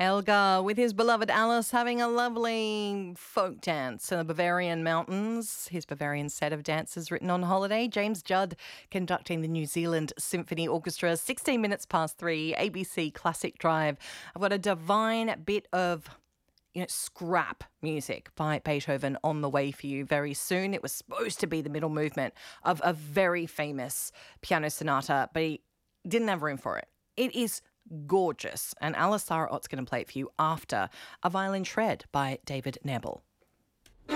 Elgar with his beloved Alice having a lovely folk dance in the Bavarian mountains. His Bavarian set of dances written on holiday. James Judd conducting the New Zealand Symphony Orchestra. 16 minutes past 3, ABC Classic Drive. I've got a divine bit of scrap music by Beethoven on the way for you very soon. It was supposed to be the middle movement of a very famous piano sonata, but he didn't have room for it. It is gorgeous, and Alice Sarah Ott's going to play it for you after A Violin Shred by David Nebel.